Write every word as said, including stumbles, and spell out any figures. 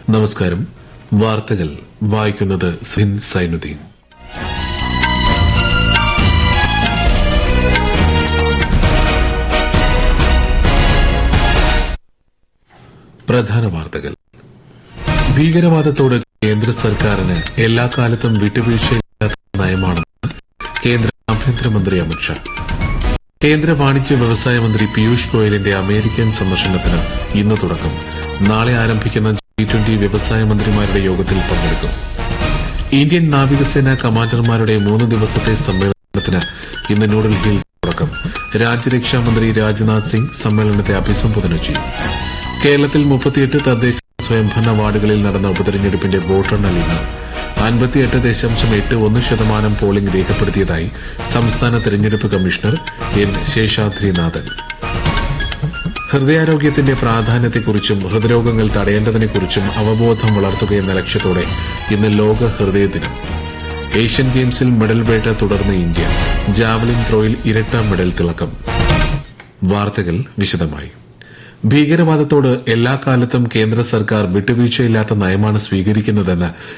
നമസ്കാരം. വാർത്തകൾ വായിക്കുന്നത് സിൻ സൈനുദ്ദീൻ. പ്രധാന വാർത്തകൾ. ഭീകരവാദത്തോട് കേന്ദ്ര സർക്കാരിന് എല്ലാ കാലത്തും വിട്ടുവീഴ്ചയില്ലാത്ത നയമാണെന്ന് കേന്ദ്ര ആഭ്യന്തരമന്ത്രി അമിത്ഷാ. കേന്ദ്ര വാണിജ്യ വ്യവസായ മന്ത്രി പീയൂഷ് ഗോയലിന്റെ അമേരിക്കൻ സന്ദർശനത്തിന് ഇന്ന് തുടക്കം. നാളെ ആരംഭിക്കുന്ന ജി ട്വന്റി വ്യവസായ മന്ത്രിമാരുടെ യോഗത്തിൽ പങ്കെടുക്കും. ഇന്ത്യൻ നാവികസേന കമാൻഡർമാരുടെ മൂന്ന് ദിവസത്തെ സമ്മേളനത്തിന് ഇന്ന് ന്യൂഡൽഹിയിൽ തുടക്കം. രാജ്യരക്ഷാമന്ത്രി രാജ്നാഥ് സിംഗ് സമ്മേളനത്തെ അഭിസംബോധന ചെയ്യും. കേരളത്തിൽ മുപ്പത്തിയെട്ട് തദ്ദേശ സ്വയംഭരണ വാർഡുകളിൽ നടന്ന ഉപതെരഞ്ഞെടുപ്പിന്റെ വോട്ടെണ്ണൽ ഇന്ന്. അൻപത്തിയെട്ട് ദശാംശം എട്ട് ഒന്ന് ശതമാനം പോളിംഗ് രേഖപ്പെടുത്തിയതായി സംസ്ഥാന തെരഞ്ഞെടുപ്പ് കമ്മീഷണർ എൻ ശേഷാദ്രിനാഥൻ. ഹൃദയാരോഗ്യത്തിന്റെ പ്രാധാന്യത്തെക്കുറിച്ചും ഹൃദ്രോഗങ്ങൾ തടയേണ്ടതിനെക്കുറിച്ചും അവബോധം വളർത്തുകയെന്ന ലക്ഷ്യത്തോടെ ഇന്ന് ലോക ഹൃദയ ദിനം. ഏഷ്യൻ ഗെയിംസിൽ മെഡൽ വേട്ട തുടർന്ന് ഇന്ത്യ. ജാവലിൻ ത്രോയിൽ ഇരട്ട മെഡൽ തിളക്കം. വാർത്തകൾ വിശദമായി. ഭീകരവാദത്തോട് എല്ലാ കാലത്തും കേന്ദ്ര സർക്കാർ വിട്ടുവീഴ്ചയില്ലാത്ത നയമാണ് സ്വീകരിക്കുന്നതെന്ന്